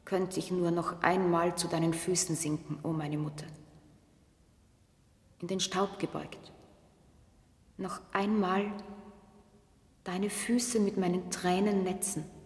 könnte ich nur noch einmal zu deinen Füßen sinken, o meine Mutter. In den Staub gebeugt. Noch einmal deine Füße mit meinen Tränen netzen.